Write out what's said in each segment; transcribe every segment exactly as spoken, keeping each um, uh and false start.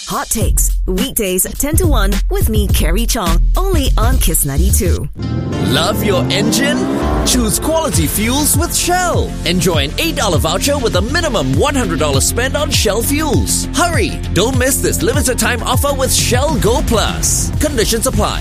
Hot Takes, weekdays ten to one with me, Carrie Chong, only on Kiss ninety-two. Love your engine? Choose quality fuels with Shell. Enjoy an eight dollars voucher with a minimum one hundred dollars spend on Shell fuels. Hurry! Don't miss this limited time offer with Shell Go Plus. Conditions apply.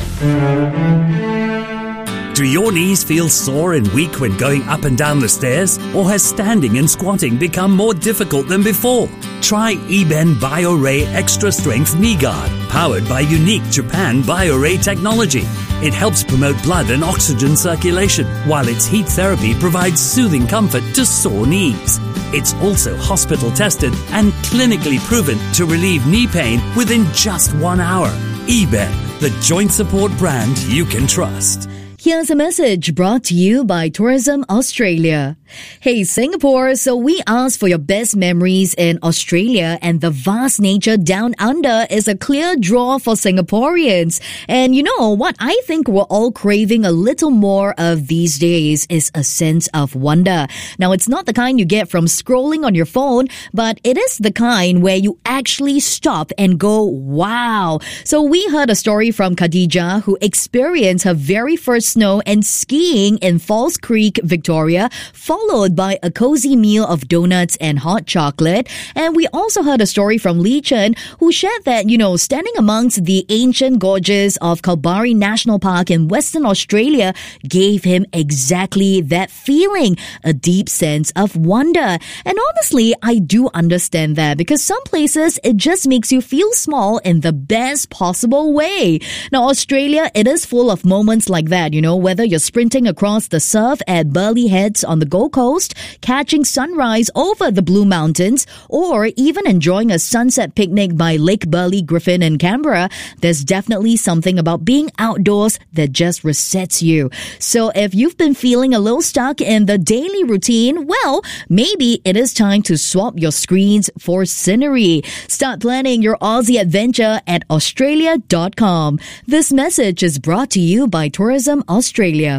Do your knees feel sore and weak when going up and down the stairs? Or has standing and squatting become more difficult than before? Try eBen BioRay Extra Strength Knee Guard, powered by unique Japan BioRay technology. It helps promote blood and oxygen circulation, while its heat therapy provides soothing comfort to sore knees. It's also hospital tested and clinically proven to relieve knee pain within just one hour. eBen, the joint support brand you can trust. Here's a message brought to you by Tourism Australia. Hey Singapore, so we asked for your best memories in Australia, and the vast nature down under is a clear draw for Singaporeans. And you know what I think we're all craving a little more of these days is a sense of wonder. Now, it's not the kind you get from scrolling on your phone, but it is the kind where you actually stop and go, wow. So we heard a story from Khadija, who experienced her very first snow and skiing in Falls Creek, Victoria, followed by a cozy meal of donuts and hot chocolate. And we also heard a story from Lee Chen, who shared that, you know, standing amongst the ancient gorges of Kalbarri National Park in Western Australia gave him exactly that feeling, a deep sense of wonder. And honestly, I do understand that, because some places, it just makes you feel small in the best possible way. Now, Australia, it is full of moments like that, you know, whether you're sprinting across the surf at Burleigh Heads on the Gold Coast, catching sunrise over the Blue Mountains, or even enjoying a sunset picnic by Lake Burleigh Griffin in Canberra, there's definitely something about being outdoors that just resets you. So if you've been feeling a little stuck in the daily routine, well, maybe it is time to swap your screens for scenery. Start planning your Aussie adventure at australia dot com. This message is brought to you by Tourism Australia.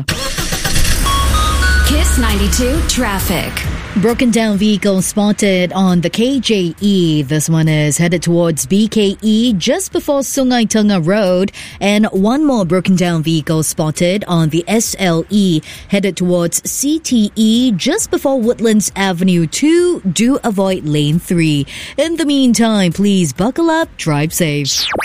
Kiss ninety-two traffic. Broken down vehicle spotted on the K J E. This one is headed towards B K E just before Sungai Tengah Road. And one more broken down vehicle spotted on the S L E headed towards C T E just before Woodlands Avenue two. Do avoid lane three. In the meantime, please buckle up, drive safe.